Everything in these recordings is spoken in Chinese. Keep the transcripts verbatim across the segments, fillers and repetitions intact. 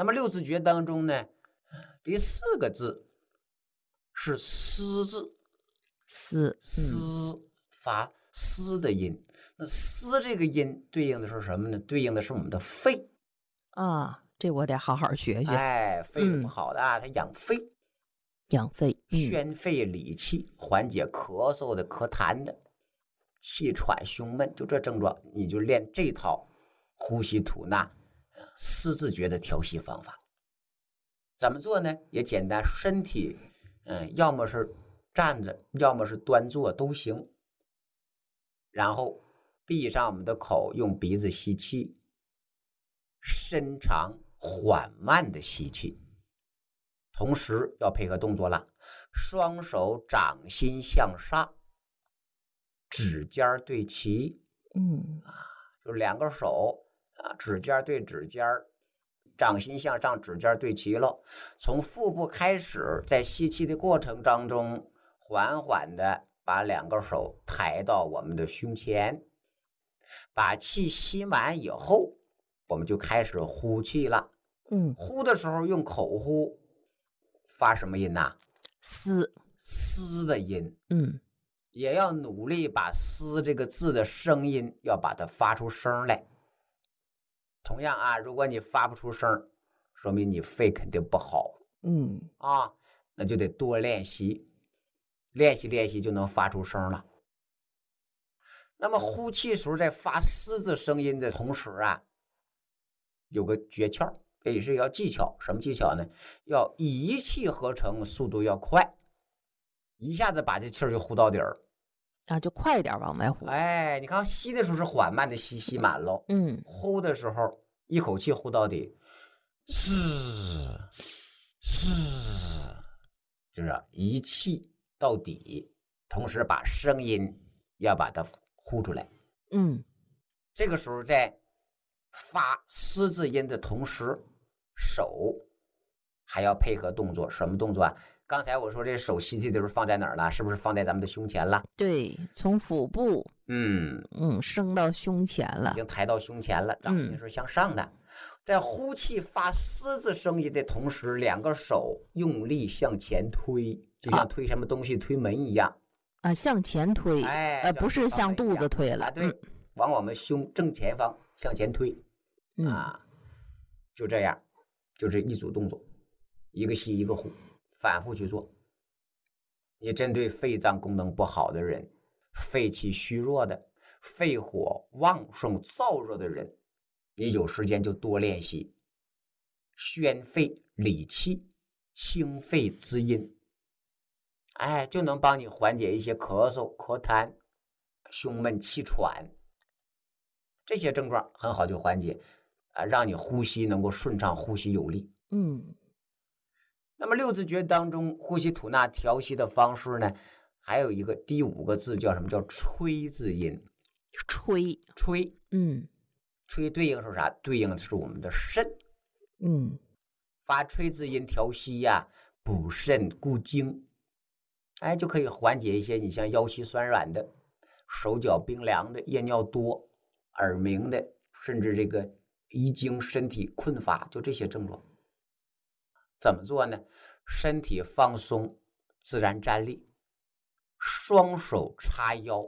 那么六字诀当中呢，第四个字是嘶字， 嘶嘶发嘶的音。那嘶这个音对应的是什么呢？对应的是我们的肺啊，这我得好好学学。 哎，肺是不好的啊，它养肺， 养肺， 宣肺理气，缓解咳嗽的、咳痰的、气喘胸闷，就这症状，你就练这套呼吸吐纳嘶字诀的调息方法。怎么做呢？也简单，身体嗯，要么是站着，要么是端坐都行。然后闭上我们的口，用鼻子吸气，深长缓慢的吸气，同时要配合动作了，双手掌心向上，指尖对齐， 嗯啊，就两个手啊，指尖对指尖，掌心向上，指尖对齐了。从腹部开始，在吸气的过程当中，缓缓的把两个手抬到我们的胸前，把气吸满以后，我们就开始呼气了。 嗯， 呼的时候用口呼，发什么音呐？ 嘶， 嘶的音。 嗯， 也要努力把嘶这个字的声音要把它发出声来。同样啊，如果你发不出声，说明你肺肯定不好。 嗯啊，那就得多练习，练习练习就能发出声了。那么呼气时候在发嘶字声音的同时啊，有个诀窍，这也是要技巧。什么技巧呢？要一气呵成，速度要快，一下子把这气儿就呼到底儿。 啊，就快点往外呼。 哎，你看吸的时候是缓慢的吸，吸满喽。 嗯， 呼的时候一口气呼到底，是是，就是一气到底，同时把声音要把它呼出来。 嗯， 这个时候在发嘶字音的同时，手还要配合动作。什么动作啊？刚才我说这手吸气的时候放在哪儿了？是不是放在咱们的胸前了？ 对，从腹部嗯嗯升到胸前了， 已经抬到胸前了，掌心是向上的。嗯、在呼气发嘶字声音的同时，两个手用力向前推，就像推什么东西、啊、推门一样啊，向前推， 哎， 呃，不是向肚子推了， 啊、对、嗯，往我们胸正前方向前推， 嗯、 啊，就这样，就这一组动作，一个吸一个呼。反复去做。你针对肺脏功能不好的人，肺气虚弱的，肺火旺盛燥热的人，你有时间就多练习宣肺理气，清肺滋阴，哎，就能帮你缓解一些咳嗽、咳痰、胸闷、气喘这些症状，很好就缓解，啊，让你呼吸能够顺畅，呼吸有力。 嗯。 那么六字诀当中呼吸吐纳调息的方式呢，还有一个第五个字叫什么？叫吹字音。 吹， 吹， 嗯， 吹对应是啥？对应的是我们的肾。 嗯， 发吹字音调息呀、啊，补肾固精，哎，就可以缓解一些你像腰膝酸软的、手脚冰凉的、夜尿多、耳鸣的，甚至这个遗精、身体困乏，就这些症状。怎么做呢？身体放松，自然站立，双手叉腰，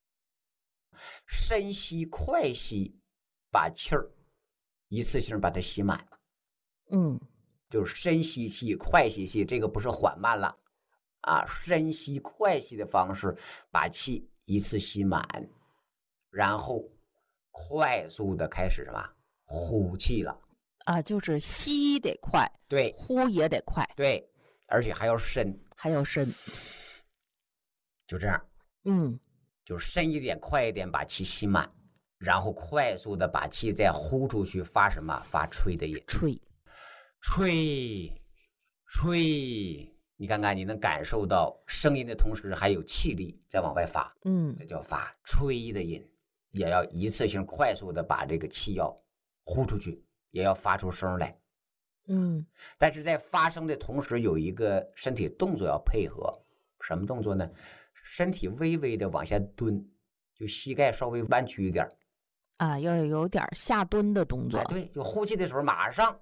深吸快吸，把气儿一次性把它吸满。 嗯， 就是深吸气，快吸气，这个不是缓慢了啊，深吸快吸的方式把气一次吸满，然后快速的开始什么呼气了。 啊，就是吸得快， 对， 呼也得快， 对，而且还要深， 还要深， 就这样， 嗯， 就深一点，快一点，把气吸满，然后快速的把气再呼出去，发什么？发吹的音， 吹， 吹，吹，你看看，你能感受到声音的同时还有气力在往外发， 嗯， 这叫发吹的音，也要一次性快速的把这个气要呼出去。也要发出声来， 嗯， 但是在发声的同时，有一个身体动作要配合，什么动作呢？身体微微的往下蹲，就膝盖稍微弯曲一点， 啊，要有点下蹲的动作。 哎、对，就呼气的时候马上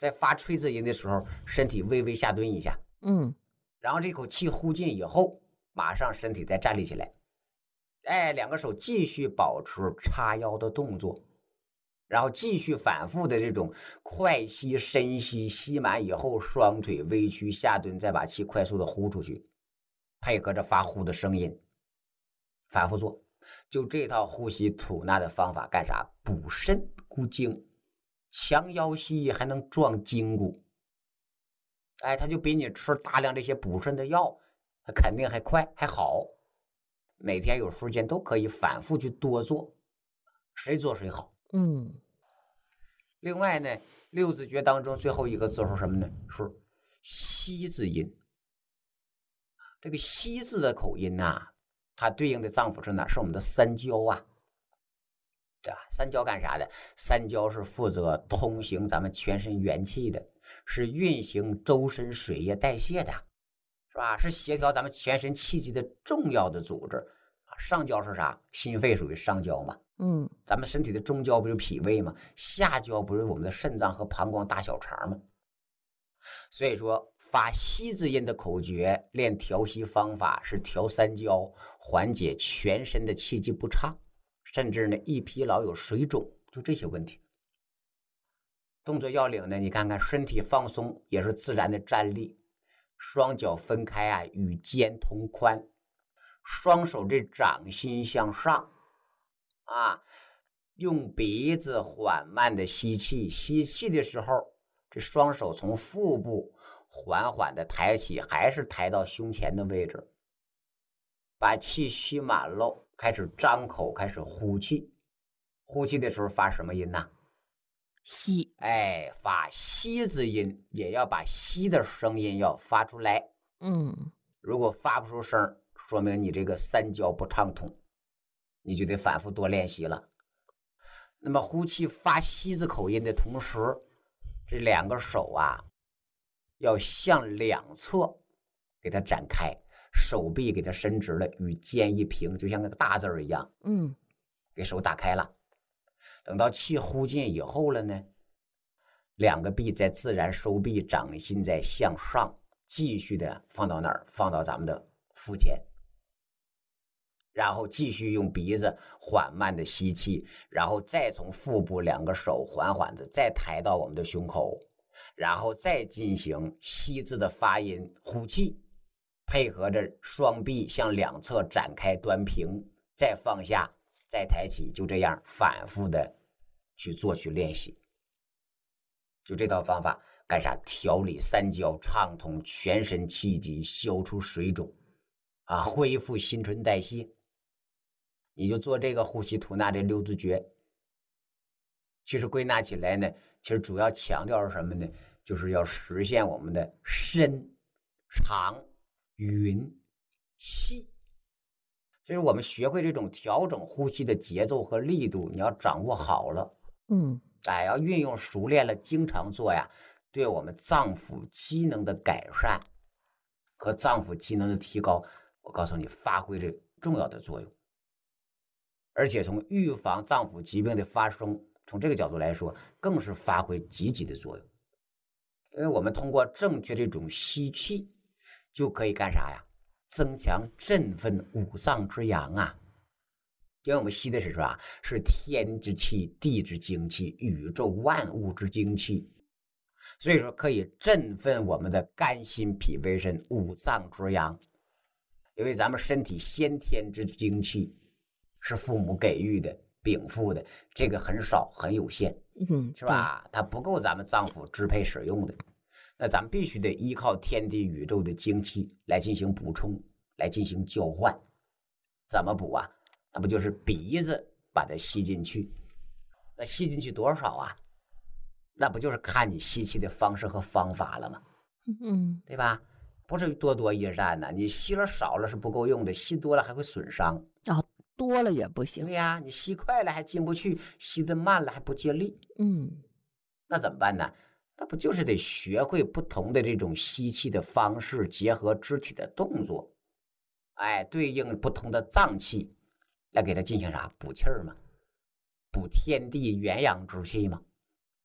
在发吹字音的时候，身体微微下蹲一下， 嗯， 然后这口气呼进以后，马上身体再站立起来，哎，两个手继续保持叉腰的动作，然后继续反复的这种快吸深吸，吸满以后双腿微屈下蹲，再把气快速的呼出去，配合着发呼的声音，反复做。就这套呼吸吐纳的方法干啥？补肾固精，强腰膝，还能壮筋骨。哎，它就比你吃大量这些补肾的药，它肯定还快还好。每天有时间都可以反复去多做，谁做谁好。 嗯， 另外呢，六字诀当中最后一个字是什么呢？是西字音。这个西字的口音呐、啊，它对应的脏腑是哪？是我们的三焦啊。啊，三焦干啥的？三焦是负责通行咱们全身元气的，是运行周身水液代谢的，是吧？是协调咱们全身气机的重要的组织。上焦是啥？心肺属于上焦嘛。 嗯， 咱们身体的中焦不是脾胃吗？下焦不是我们的肾脏和膀胱大小肠吗？所以说发西字音的口诀练调息方法是调三焦，缓解全身的气机不畅，甚至呢易疲劳有水肿，就这些问题。动作要领呢，你看看身体放松也是自然的站立，双脚分开啊，与肩同宽，双手这掌心向上啊，用鼻子缓慢的吸气，吸气的时候这双手从腹部缓缓的抬起，还是抬到胸前的位置，把气吸满了，开始张口，开始呼气。呼气的时候发什么音呢？ 吸， 哎，发西字音，也要把西的声音要发出来。 嗯， 如果发不出声，说明你这个三焦不畅通，你就得反复多练习了。那么呼气发西字口音的同时，这两个手啊要向两侧给它展开，手臂给它伸直了，与肩一平，就像那个大字儿一样。 嗯， 给手打开了。等到气呼进以后了呢，两个臂再自然收臂，掌心再向上，继续的放到哪儿？放到咱们的腹前。然后继续用鼻子缓慢的吸气，然后再从腹部两个手缓缓的再抬到我们的胸口，然后再进行吸字的发音呼气，配合着双臂向两侧展开端平，再放下，再抬起，就这样反复的去做去练习。就这套方法干啥？调理三焦，畅通全身气机，消除水肿啊，恢复新陈代谢。你就做这个呼吸吐纳这六字诀。其实归纳起来呢，其实主要强调是什么呢？就是要实现我们的深、长、匀、细。就是我们学会这种调整呼吸的节奏和力度，你要掌握好了， 嗯， 哎，要运用熟练了，经常做呀，对我们脏腑机能的改善和脏腑机能的提高，我告诉你，发挥着重要的作用。而且从预防脏腑疾病的发生，从这个角度来说，更是发挥积极的作用。因为我们通过正确这种吸气，就可以干啥呀？增强振奋五脏之阳啊。因为我们吸的是啥？是天之气、地之精气、宇宙万物之精气，所以说可以振奋我们的肝心脾胃肾五脏之阳。因为咱们身体先天之精气是父母给予的、禀赋的，这个很少很有限， 嗯， 是吧？它不够咱们脏腑支配使用的，那咱们必须得依靠天地宇宙的精气来进行补充，来进行交换。怎么补啊？那不就是鼻子把它吸进去？那吸进去多少啊？那不就是看你吸气的方式和方法了吗？ 嗯， 对吧？不是多多益善呢，你吸了少了是不够用的，吸多了还会损伤。 啊，多了也不行。 对呀，你吸快了还进不去，吸得慢了还不借力。 嗯， 那怎么办呢？那不就是得学会不同的这种吸气的方式，结合肢体的动作，哎，对应不同的脏器，来给它进行啥？补气儿嘛，补天地元阳之气嘛。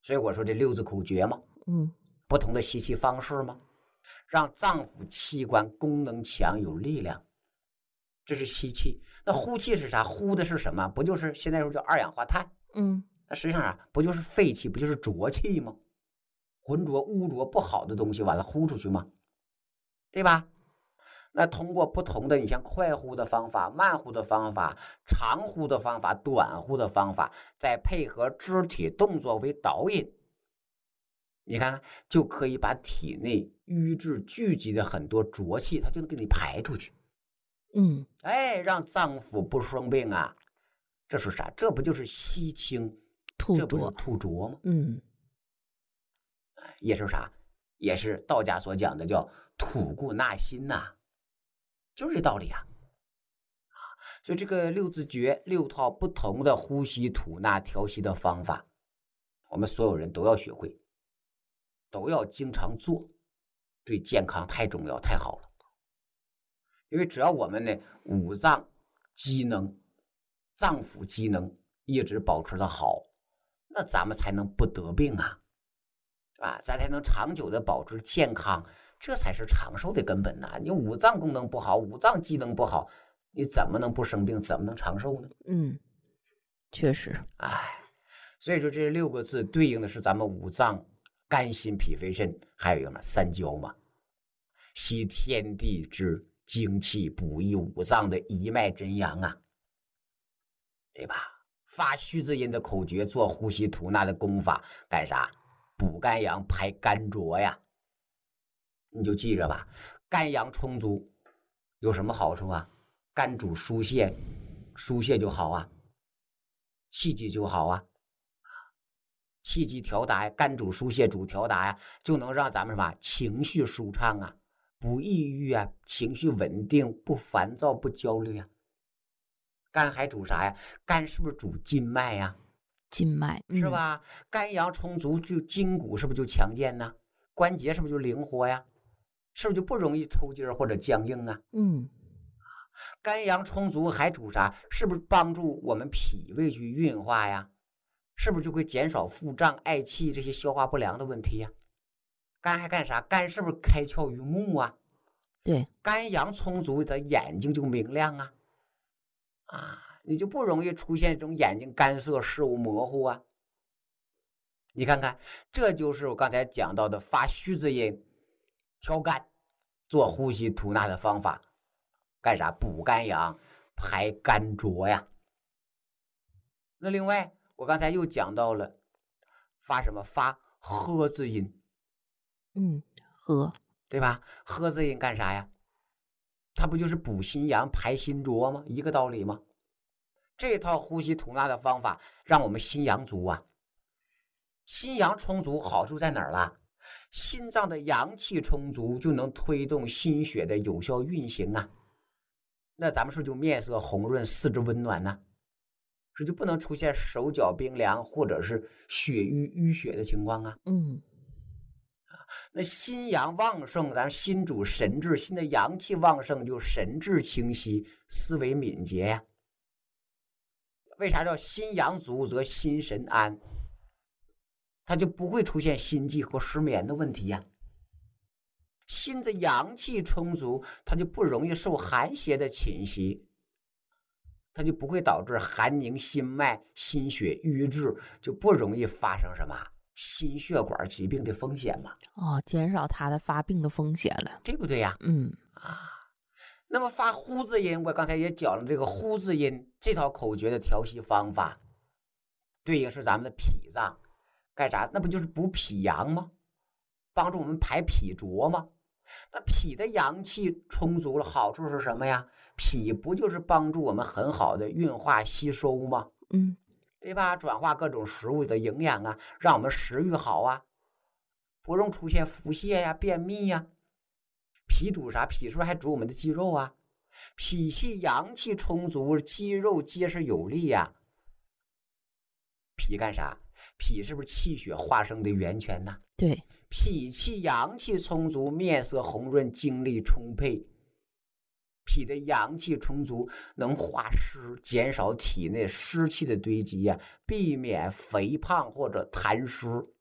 所以我说这六字口诀嘛， 嗯不同的吸气方式嘛，让脏腑器官功能强有力量，这是吸气。那呼气是啥？呼的是什么？不就是现在说叫二氧化碳？ 嗯那实际上啊，不就是废气，不就是浊气吗？浑浊、污浊、不好的东西完了呼出去吗？对吧？那通过不同的，你像快呼的方法、慢呼的方法、长呼的方法、短呼的方法，再配合肢体动作为导引，你看看就可以把体内瘀滞聚集的很多浊气，它就能给你排出去。 嗯， 哎，让脏腑不生病啊！这是啥？这不就是吸清， 吐这不是浊， 吐浊吗？ 嗯也是啥？也是道家所讲的叫吐故纳新呐、啊，就是这道理啊。所以这个六字诀，六套不同的呼吸吐纳调息的方法，我们所有人都要学会，都要经常做，对健康太重要太好了。因为只要我们呢五脏机能、脏腑机能一直保持的好，那咱们才能不得病啊，是吧？咱才能长久的保持健康，这才是长寿的根本呐、啊。你五脏功能不好，五脏机能不好，你怎么能不生病？怎么能长寿呢？ 嗯，确实， 哎，所以说这六个字对应的是咱们五脏：肝、心、脾、肺、肾，还有什么三焦嘛？吸天地之精气，补益五脏的一脉真阳啊，对吧？发虚字音的口诀，做呼吸吐纳的功法，干啥？补肝阳，排肝浊呀。你就记着吧，肝阳充足有什么好处啊？肝主疏泄，疏泄就好啊，气机就好啊，气机调达呀，肝主疏泄主调达呀，就能让咱们什么情绪舒畅啊，不抑郁啊，情绪稳定，不烦躁，不焦虑啊。肝还主啥呀？肝是不是主筋脉呀？ 筋脉、嗯、 是吧？肝阳充足，就筋骨是不是就强健呢？关节是不是就灵活呀？是不是就不容易抽筋或者僵硬啊？ 嗯， 肝阳充足还主啥？是不是帮助我们脾胃去运化呀？是不是就会减少腹胀、嗳气这些消化不良的问题呀？肝还干啥？肝是不是开窍于目啊？ 对， 肝阳充足，的眼睛就明亮啊，啊，你就不容易出现这种眼睛干涩、视物模糊啊。你看看，这就是我刚才讲到的发虚字音、调肝、做呼吸吐纳的方法，干啥？补肝阳、排肝浊呀。那另外，我刚才又讲到了发什么？发呵字音， 嗯，呵， 对吧？呵字音干啥呀？它不就是补心阳、排心浊吗？一个道理吗？这套呼吸吐纳的方法，让我们心阳足啊。心阳充足，好处在哪儿了？心脏的阳气充足，就能推动心血的有效运行啊。那咱们是就面色红润，四肢温暖呢、啊，是就不能出现手脚冰凉或者是血瘀淤血的情况啊。 嗯， 那心阳旺盛，咱心主神志，心的阳气旺盛，就神志清晰，思维敏捷呀、啊。为啥叫心阳足则心神安？它就不会出现心悸和失眠的问题呀、啊。心的阳气充足，它就不容易受寒邪的侵袭，它就不会导致寒凝心脉、心血瘀滞，就不容易发生什么心血管疾病的风险嘛。 哦，减少它的发病的风险了， 对不对呀？ 嗯啊，那么发呼字音，我刚才也讲了这个呼字音这套口诀的调息方法，对应是咱们的脾脏，干啥？那不就是补脾阳吗？帮助我们排脾浊吗？那脾的阳气充足了，好处是什么呀？脾不就是帮助我们很好的运化吸收吗？ 嗯， 对吧？转化各种食物的营养啊，让我们食欲好啊，不容易出现腹泻呀、便秘呀。脾主啥？脾是不是还主我们的肌肉啊？脾气阳气充足，肌肉结实有力呀、啊。脾干啥？脾是不是气血化生的源泉呢？ 对， 脾气阳气充足，面色红润，精力充沛。脾的阳气充足，能化湿，减少体内湿气的堆积呀、啊，避免肥胖或者痰湿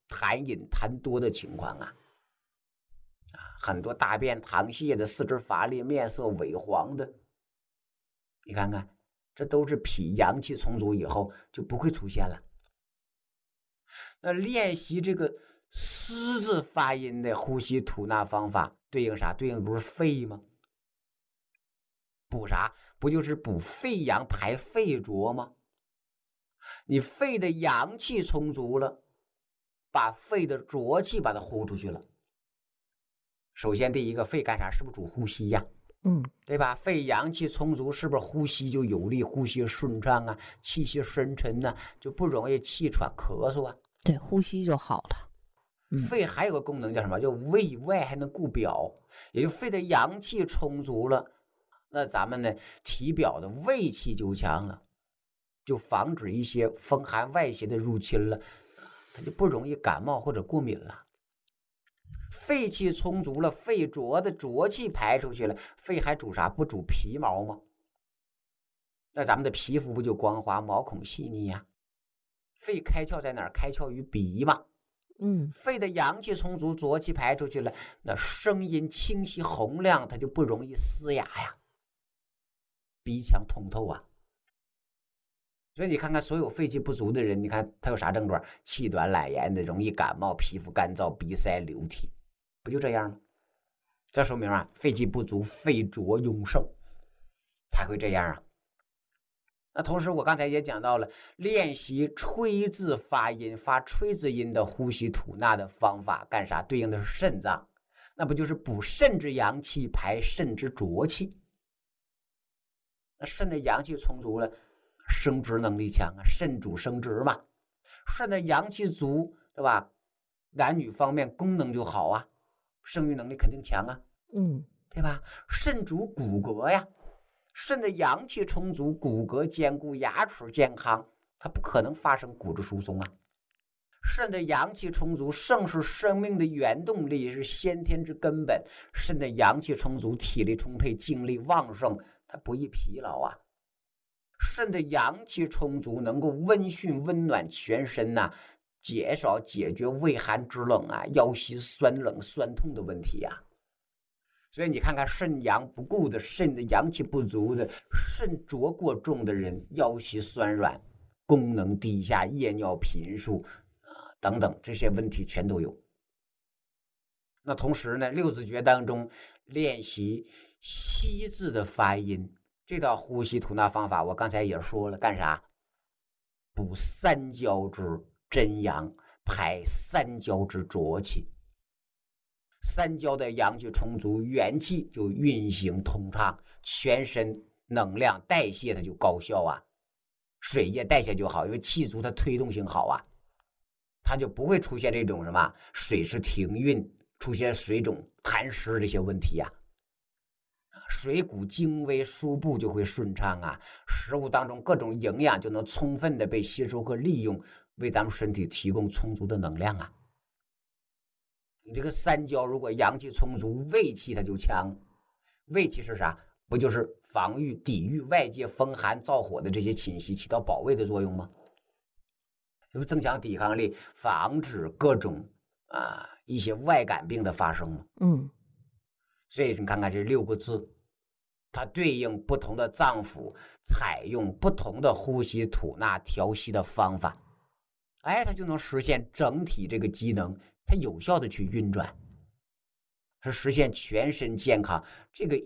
痰饮痰多的情况啊，啊，很多大便溏泻的、四肢乏力、面色萎黄的，你看看，这都是脾阳气充足以后就不会出现了。那练习这个狮字发音的呼吸吐纳方法，对应啥？对应不是肺吗？补啥？不就是补肺阳排肺浊吗？你肺的阳气充足了，把肺的浊气把它呼出去了。首先第一个，肺干啥？是不是主呼吸呀？ 嗯， 对吧？肺阳气充足，是不是呼吸就有力，呼吸顺畅啊，气息深沉呐、啊，就不容易气喘咳嗽啊？ 对，呼吸就好了。嗯、 肺还有个功能叫什么？叫胃外还能固表，也就肺的阳气充足了，那咱们呢体表的胃气就强了，就防止一些风寒外邪的入侵了，它就不容易感冒或者过敏了。肺气充足了，肺浊的浊气排出去了，肺还主啥？不主皮毛吗？那咱们的皮肤不就光滑，毛孔细腻呀、啊？肺开窍在哪儿？开窍于鼻嘛。 嗯， 肺的阳气充足，浊气排出去了，那声音清晰洪亮，它就不容易嘶哑呀，鼻腔通透啊。所以你看看所有肺气不足的人，你看他有啥症状？气短懒言的，容易感冒，皮肤干燥，鼻塞流涕，不就这样吗？这说明啊，肺气不足，肺浊壅盛才会这样啊。那同时我刚才也讲到了练习吹字发音，发吹字音的呼吸吐纳的方法，干啥？对应的是肾脏，那不就是补肾之阳气，排肾之浊气？那肾的阳气充足了，生殖能力强啊，肾主生殖嘛，肾的阳气足，对吧？男女方面功能就好啊，生育能力肯定强啊， 嗯， 对吧？肾主骨骼呀。肾的阳气充足，骨骼坚固，牙齿健康，它不可能发生骨质疏松啊。肾的阳气充足，肾是生命的原动力，是先天之根本。肾的阳气充足，体力充沛，精力旺盛，它不易疲劳啊。肾的阳气充足，能够温煦温暖全身呐、啊，减少解决畏寒肢冷啊、腰膝酸冷酸痛的问题啊。所以你看看肾阳不顾的，肾的阳气不足的，肾浊过重的人，腰膝酸软，功能低下，夜尿频数啊等等这些问题全都有。那同时呢，六字诀当中练习吸字的发音，这道呼吸吐纳方法我刚才也说了，干啥？补三焦之真阳，排三焦之浊气。三焦的阳气充足，元气就运行通畅，全身能量代谢它就高效啊，水液代谢就好，因为气足它推动性好啊，它就不会出现这种什么水是停运，出现水肿痰湿这些问题啊。水谷精微，输布就会顺畅啊，食物当中各种营养就能充分的被吸收和利用，为咱们身体提供充足的能量啊。你这个三焦如果阳气充足，胃气它就强。胃气是啥？不就是防御抵御外界风寒燥火的这些侵袭，起到保卫的作用吗？就是增强抵抗力，防止各种啊一些外感病的发生吗？ 嗯， 所以你看看这六个字，它对应不同的脏腑，采用不同的呼吸吐纳调息的方法，哎，它就能实现整体这个机能它有效的去运转，是实现全身健康。这个